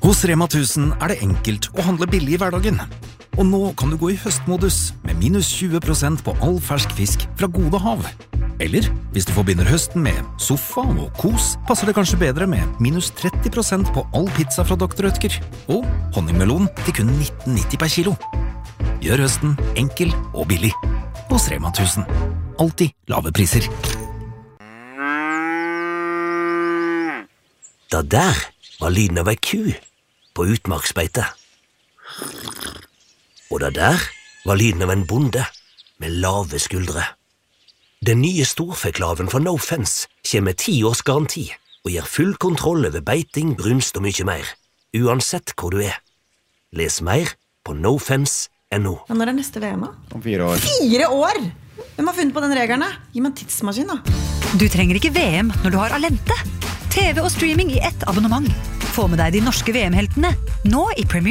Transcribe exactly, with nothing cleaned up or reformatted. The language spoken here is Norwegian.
Hos Rema tusen er det enkelt å handle billig i hverdagen. Og nå kan du gå i høstmodus med minus tjue prosent på all fersk fisk fra Gode Hav. Eller, hvis du forbinder høsten med sofa og kos, passer det kanskje bedre med minus tretti prosent på all pizza fra doktor Oetker. Og honningmelon til kun nitten nitti per kilo. Gjør høsten enkel og billig. Hos Rema tusen. Alltid lave priser. Da der var lyden av ei ku på utmarksbeite. Og da der var lyden av en bonde med lave skuldre. Den nye storfeklaven fra No Fence kommer med ti års garanti og gir full kontroll over beiting, brunst og mye mer, uansett hvor du er. Les mer på nofence punktum no. Ja, når er neste V M? Om fire år. Fire år?! Hvem har funnet på den regelen? Gi meg en tidsmaskin da. Du trenger ikke V M når du har Alente. T V og streaming i ett abonnement. Få med deg de norske V M-heltene, nå i Premier